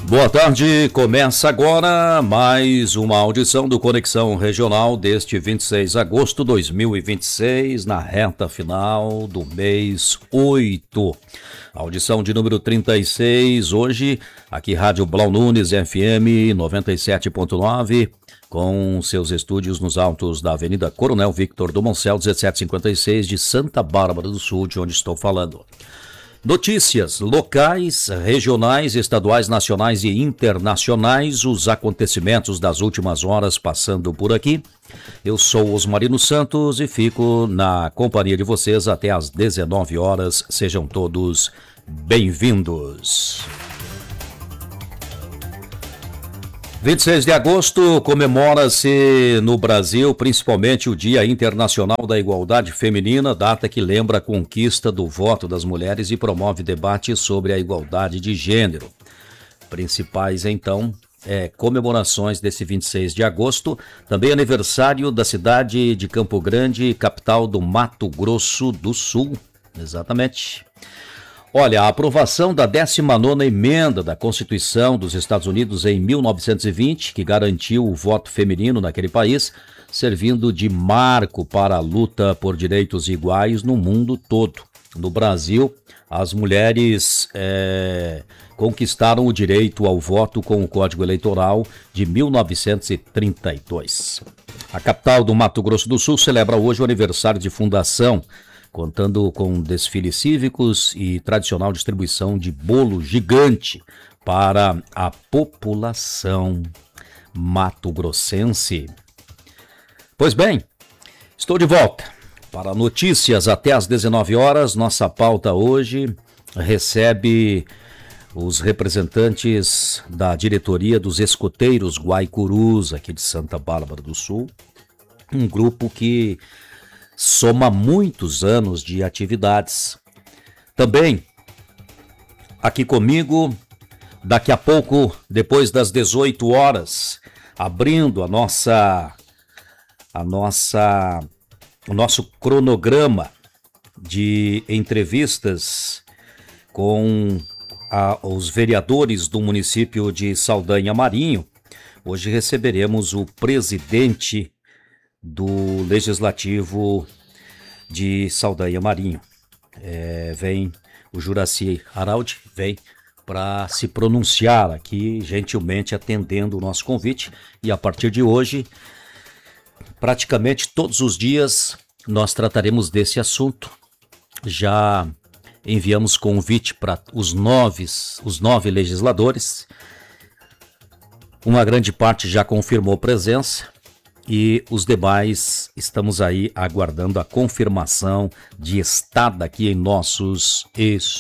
Boa tarde, começa agora mais uma audição do Conexão Regional deste 26 de agosto de 2026, na reta final do mês 8. Audição de número 36, hoje aqui Rádio Blau Nunes FM 97.9, com seus estúdios nos altos da Avenida Coronel Victor do Moncel 1756 de Santa Bárbara do Sul, de onde estou falando. Notícias locais, regionais, estaduais, nacionais e internacionais, os acontecimentos das últimas horas passando por aqui. Eu sou Osmarino Santos e fico na companhia de vocês até às 19 horas. Sejam todos bem-vindos. 26 de agosto comemora-se no Brasil principalmente o Dia Internacional da Igualdade Feminina, data que lembra a conquista do voto das mulheres e promove debate sobre a igualdade de gênero. Principais, então, comemorações desse 26 de agosto, também aniversário da cidade de Campo Grande, capital do Mato Grosso do Sul. Exatamente. Olha, a aprovação da 19ª emenda da Constituição dos Estados Unidos em 1920, que garantiu o voto feminino naquele país, servindo de marco para a luta por direitos iguais no mundo todo. No Brasil, as mulheres conquistaram o direito ao voto com o Código Eleitoral de 1932. A capital do Mato Grosso do Sul celebra hoje o aniversário de fundação, contando com desfiles cívicos e tradicional distribuição de bolo gigante para a população mato-grossense. Pois bem, estou de volta para notícias até às 19 horas. Nossa pauta hoje recebe os representantes da diretoria dos escoteiros Guaicurus, aqui de Santa Bárbara do Sul, um grupo que soma muitos anos de atividades. Também aqui comigo, daqui a pouco, depois das 18 horas, abrindo o nosso cronograma de entrevistas com os vereadores do município de Saldanha Marinho. Hoje receberemos o presidente do Legislativo de Saldanha Marinho. Vem o Juraci Araldi, vem para se pronunciar aqui, gentilmente atendendo o nosso convite. E a partir de hoje, praticamente todos os dias, nós trataremos desse assunto. Já enviamos convite para os nove legisladores. Uma grande parte já confirmou presença. E os demais estamos aí aguardando a confirmação de estada aqui em nossos estúdios.